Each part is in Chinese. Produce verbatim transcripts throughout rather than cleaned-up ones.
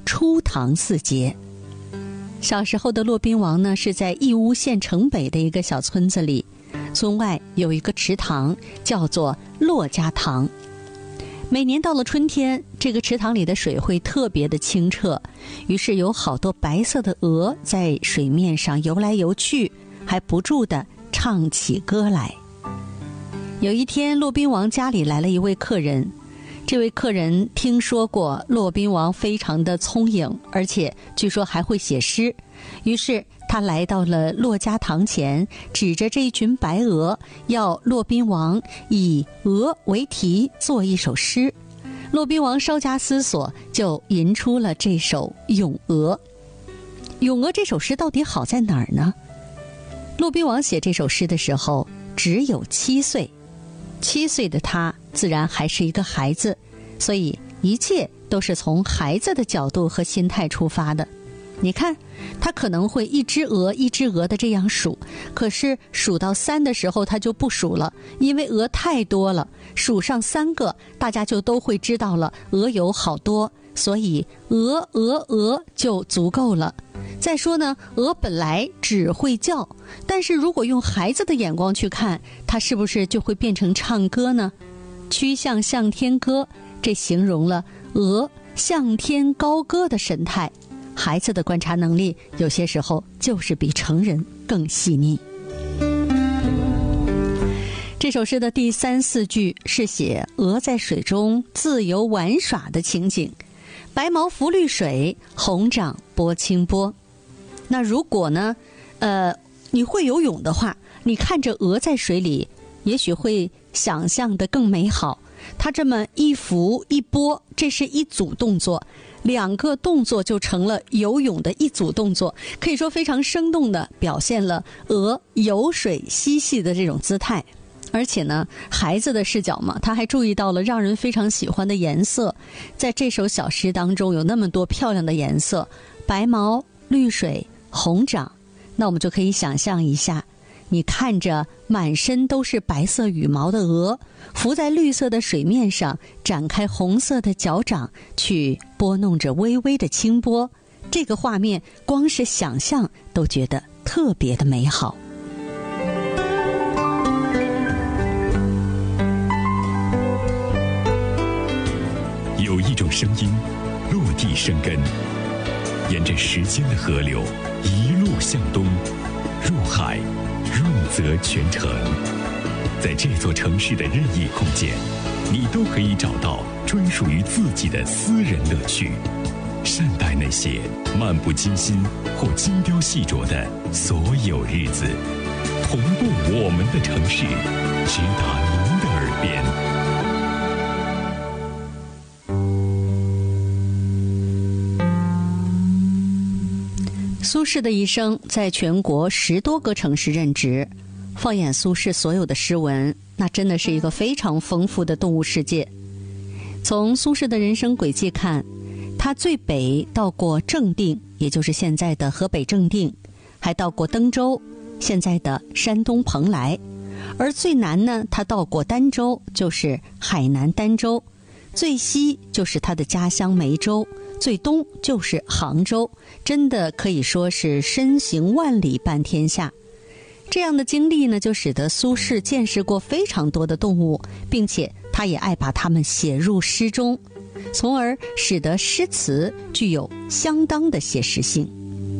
初唐四杰。小时候的骆宾王呢，是在义乌县城北的一个小村子里，村外有一个池塘，叫做骆家塘。每年到了春天，这个池塘里的水会特别的清澈，于是有好多白色的鹅在水面上游来游去，还不住地唱起歌来。有一天，骆宾王家里来了一位客人，这位客人听说过骆宾王非常的聪颖，而且据说还会写诗，于是他来到了骆家塘前，指着这一群白鹅，要骆宾王以鹅为题做一首诗。骆宾王稍加思索，就吟出了这首《咏鹅》。《咏鹅》这首诗到底好在哪儿呢？骆宾王写这首诗的时候只有七岁，七岁的他自然还是一个孩子，所以一切都是从孩子的角度和心态出发的。你看，他可能会一只鹅一只鹅的这样数，可是数到三的时候他就不数了，因为鹅太多了，数上三个大家就都会知道了鹅有好多，所以鹅鹅鹅就足够了。再说呢，鹅本来只会叫，但是如果用孩子的眼光去看，它是不是就会变成唱歌呢？曲项向天歌，这形容了鹅向天高歌的神态。孩子的观察能力有些时候就是比成人更细腻。这首诗的第三四句是写鹅在水中自由玩耍的情景，白毛浮绿水，红掌拨清波。那如果呢呃，你会游泳的话，你看着鹅在水里，也许会想象得更美好。它这么一浮一拨，这是一组动作，两个动作就成了游泳的一组动作，可以说非常生动地表现了鹅游水嬉戏的这种姿态。而且呢，孩子的视角嘛，他还注意到了让人非常喜欢的颜色。在这首小诗当中有那么多漂亮的颜色，白毛、绿水、红掌，那我们就可以想象一下，你看着满身都是白色羽毛的鹅，浮在绿色的水面上，展开红色的脚掌，去拨弄着微微的清波，这个画面光是想象都觉得特别的美好。 有一种声音落地生根，沿着时间的河流一路向东，入海润泽全城。在这座城市的任意空间，你都可以找到专属于自己的私人乐趣，善待那些漫不经心或精雕细琢的所有日子，同步我们的城市，直达您的耳边。 苏轼的一生在全国十多个城市任职，放眼苏轼所有的诗文，那真的是一个非常丰富的动物世界。从苏轼的人生轨迹看，他最北到过正定，也就是现在的河北正定，还到过登州，现在的山东蓬莱，而最南呢，他到过儋州，就是海南儋州，最西就是他的家乡梅州，最东就是杭州，真的可以说是身行万里半天下。这样的经历呢，就使得苏轼见识过非常多的动物，并且他也爱把它们写入诗中，从而使得诗词具有相当的写实性。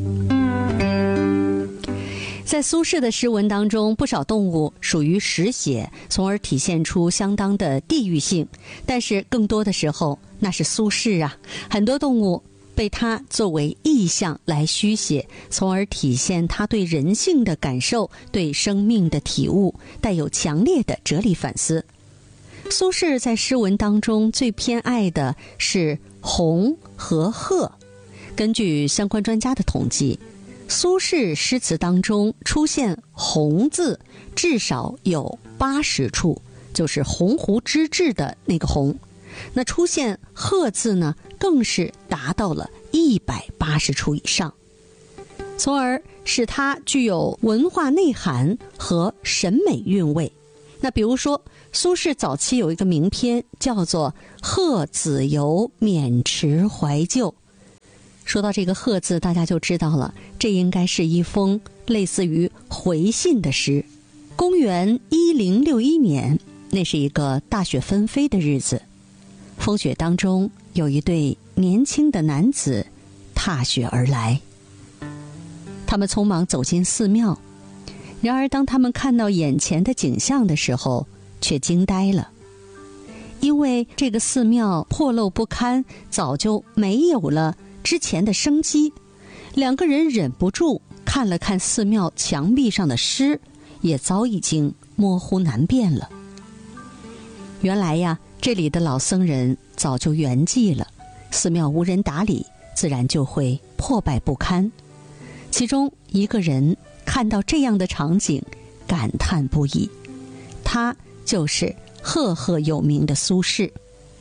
在苏轼的诗文当中，不少动物属于实写，从而体现出相当的地域性，但是更多的时候那是苏轼啊，很多动物被他作为意象来虚写，从而体现他对人性的感受，对生命的体悟，带有强烈的哲理反思。苏轼在诗文当中最偏爱的是红和鹤。根据相关专家的统计，苏轼诗词当中出现红字至少有八十处，就是鸿鹄之志的那个鸿。那出现鹤字呢，更是达到了一百八十处以上，从而使它具有文化内涵和审美韵味。那比如说，苏轼早期有一个名篇叫做《鹤子由渑池怀旧》， 说到这个贺字，大家就知道了，这应该是一封类似于回信的诗。公元一零六一年，那是一个大雪纷飞的日子，风雪当中有一对年轻的男子踏雪而来。他们匆忙走进寺庙，然而当他们看到眼前的景象的时候，却惊呆了。因为这个寺庙破漏不堪，早就没有了之前的生机。两个人忍不住看了看寺庙墙壁上的诗，也早已经模糊难辨了。原来呀，这里的老僧人早就圆寂了，寺庙无人打理，自然就会破败不堪。其中一个人看到这样的场景，感叹不已。他就是赫赫有名的苏轼。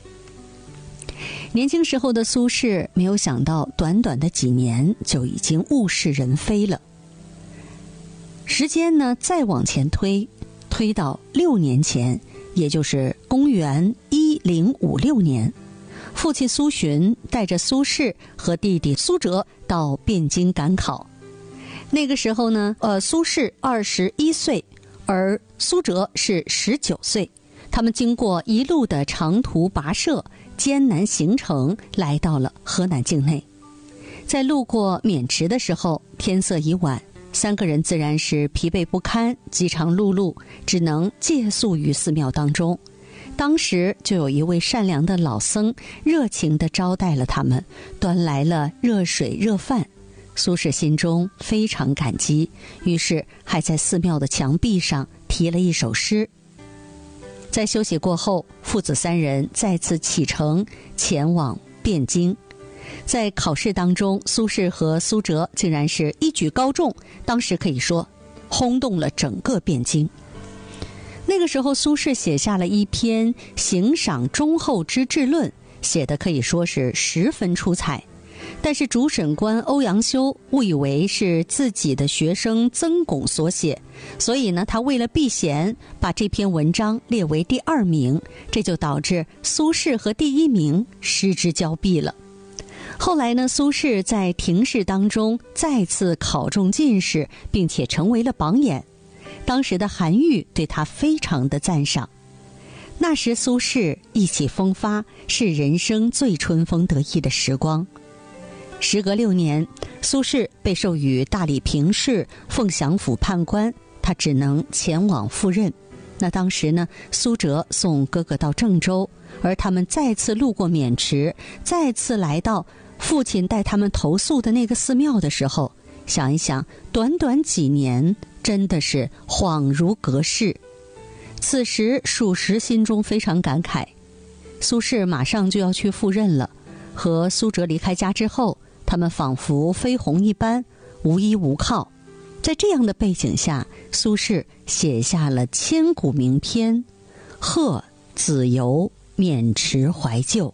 年轻时候的苏轼，没有想到短短的几年就已经物是人非了。时间呢，再往前推，推到六年前，也就是公元一零五六年，父亲苏洵带着苏轼和弟弟苏辙到汴京赶考。那个时候呢，呃，苏轼二十一岁，而苏辙是十九岁。他们经过一路的长途跋涉，艰难行程，来到了河南境内。在路过渑池的时候，天色已晚，三个人自然是疲惫不堪，饥肠辘辘，只能借宿于寺庙当中。当时就有一位善良的老僧热情地招待了他们，端来了热水热饭。苏轼心中非常感激，于是还在寺庙的墙壁上题了一首诗。在休息过后，父子三人再次启程前往汴京。在考试当中，苏轼和苏辙竟然是一举高中，当时可以说轰动了整个汴京。那个时候，苏轼写下了一篇行赏忠厚之治论，写的可以说是十分出彩。但是主审官欧阳修误以为是自己的学生曾巩所写，所以呢，他为了避嫌，把这篇文章列为第二名，这就导致苏轼和第一名失之交臂了。后来呢，苏轼在廷试当中再次考中进士，并且成为了榜眼。当时的韩愈对他非常的赞赏。那时苏轼意气风发，是人生最春风得意的时光。时隔六年，苏轼被授予大理平氏、凤翔府判官，他只能前往赴任。那当时呢，苏辙送哥哥到郑州，而他们再次路过渑池，再次来到父亲带他们投宿的那个寺庙的时候，想一想，短短几年，真的是恍如隔世。此时属实心中非常感慨。苏轼马上就要去赴任了，和苏辙离开家之后，他们仿佛飞鸿一般，无依无靠。在这样的背景下，苏轼写下了千古名篇《贺子由渑池怀旧》。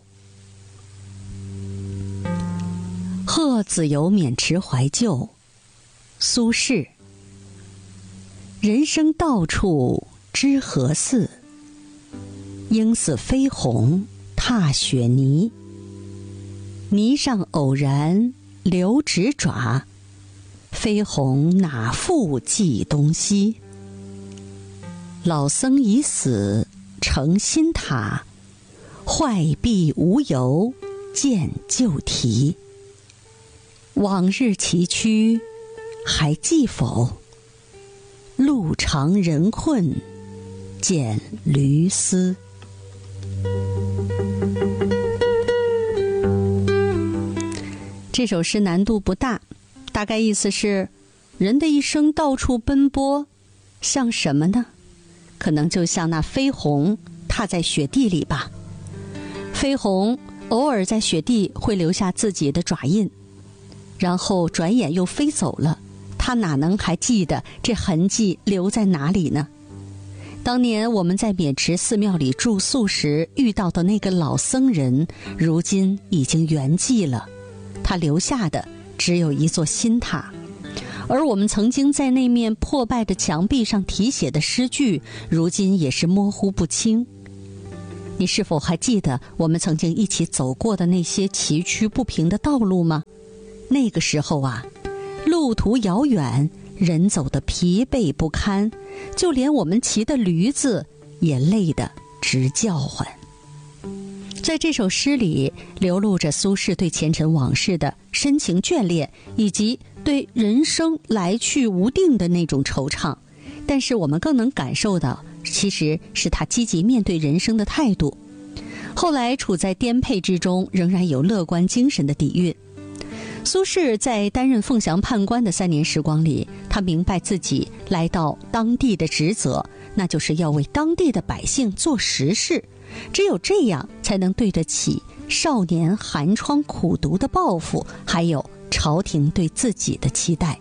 贺子由渑池怀旧，苏轼。人生到处知何似，应似飞鸿踏雪泥。泥上偶然留指爪，飞鸿哪复计东西。老僧已死成新塔，坏壁无由见旧题。往日崎岖还记否？路长人困见驴嘶。这首诗难度不大，大概意思是，人的一生到处奔波，像什么呢？可能就像那飞鸿踏在雪地里吧。飞鸿偶尔在雪地会留下自己的爪印，然后转眼又飞走了，他哪能还记得这痕迹留在哪里呢？当年我们在渑池寺庙里住宿时遇到的那个老僧人，如今已经圆寂了，他留下的只有一座新塔。而我们曾经在那面破败的墙壁上题写的诗句，如今也是模糊不清。你是否还记得我们曾经一起走过的那些崎岖不平的道路吗？ 那个时候啊，路途遥远，人走得疲惫不堪，就连我们骑的驴子也累得直叫唤。在这首诗里流露着苏轼对前尘往事的深情眷恋，以及对人生来去无定的那种惆怅，但是我们更能感受到，其实是他积极面对人生的态度。后来处在颠沛之中，仍然有乐观精神的底蕴。苏轼在担任凤翔判官的三年时光里，他明白自己来到当地的职责，那就是要为当地的百姓做实事，只有这样才能对得起少年寒窗苦读的抱负，还有朝廷对自己的期待。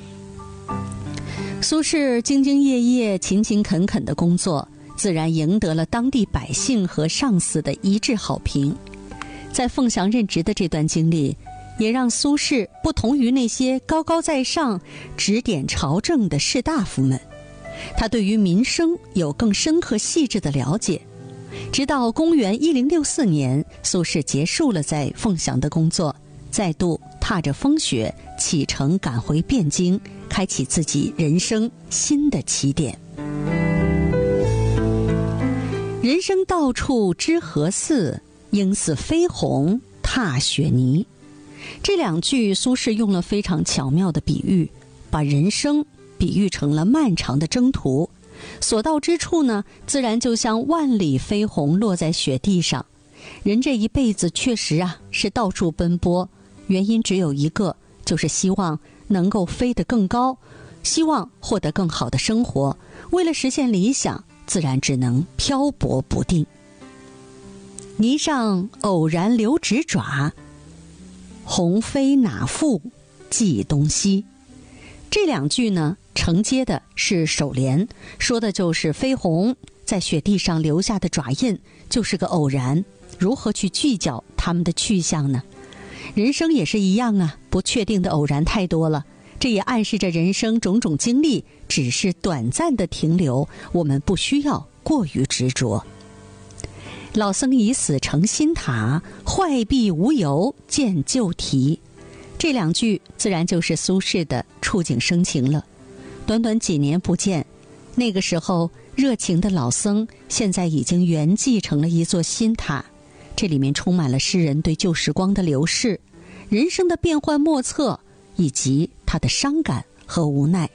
苏轼兢兢业业、勤勤恳恳的工作，自然赢得了当地百姓和上司的一致好评。在凤翔任职的这段经历，也让苏轼不同于那些高高在上指点朝政的士大夫们，他对于民生有更深刻细致的了解。直到公元一零六四年，苏轼结束了在凤翔的工作，再度踏着风雪启程赶回汴京，开启自己人生新的起点。人生到处知何似，应似飞鸿踏雪泥。这两句苏轼用了非常巧妙的比喻，把人生比喻成了漫长的征途，所到之处呢，自然就像万里飞鸿落在雪地上。人这一辈子确实啊是到处奔波，原因只有一个，就是希望能够飞得更高，希望获得更好的生活。为了实现理想，自然只能漂泊不定。泥上偶然留指爪，鸿飞哪复计东西。这两句呢，承接的是首联，说的就是飞鸿在雪地上留下的爪印就是个偶然，如何去聚焦它们的去向呢？人生也是一样啊，不确定的偶然太多了，这也暗示着人生种种经历只是短暂的停留，我们不需要过于执着。老僧已死成新塔，坏壁无由见旧题。这两句自然就是苏轼的触景生情了。短短几年不见，那个时候热情的老僧现在已经圆寂成了一座新塔。这里面充满了诗人对旧时光的流逝，人生的变幻莫测，以及他的伤感和无奈。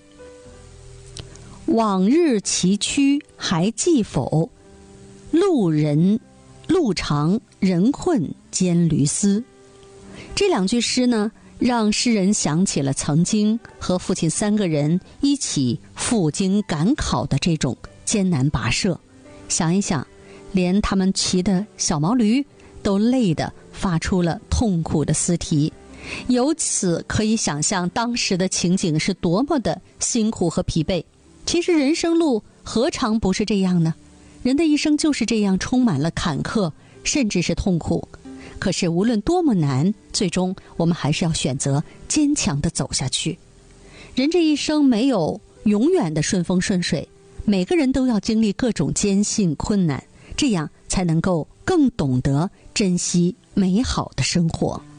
往日崎岖还记否？路人路长人困兼驴思。这两句诗呢，让诗人想起了曾经和父亲三个人一起赴京赶考的这种艰难跋涉。想一想，连他们骑的小毛驴都累得发出了痛苦的嘶啼，由此可以想象当时的情景是多么的辛苦和疲惫。其实人生路何尝不是这样呢？人的一生就是这样，充满了坎坷，甚至是痛苦。可是无论多么难，最终我们还是要选择坚强地走下去。人这一生没有永远的顺风顺水，每个人都要经历各种艰辛困难，这样才能够更懂得珍惜美好的生活。